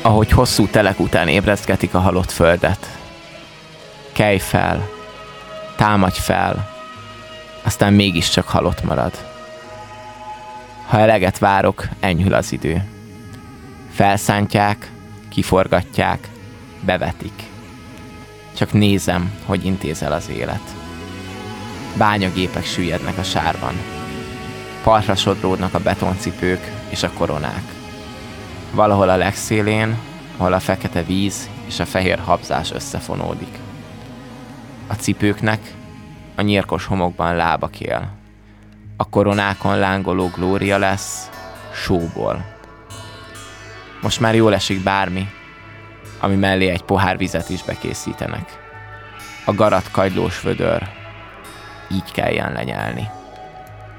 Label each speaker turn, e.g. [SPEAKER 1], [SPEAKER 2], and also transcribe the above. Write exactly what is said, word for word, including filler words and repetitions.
[SPEAKER 1] ahogy hosszú telek után ébresztgetik a halott földet. Kelj fel, támadj fel, aztán mégiscsak halott marad. Ha eleget várok, enyhül az idő. Felszántják, kiforgatják, bevetik. Csak nézem, hogy intézel az élet. Bányagépek süllyednek a sárban. Partra sodródnak a betoncipők és a koronák. Valahol a legszélén, ahol a fekete víz és a fehér habzás összefonódik. A cipőknek a nyírkos homokban lábak él. A koronákon lángoló glória lesz sóból. Most már jól esik bármi, ami mellé egy pohár vizet is bekészítenek. A garat kagylós vödör, így kelljen lenyelni.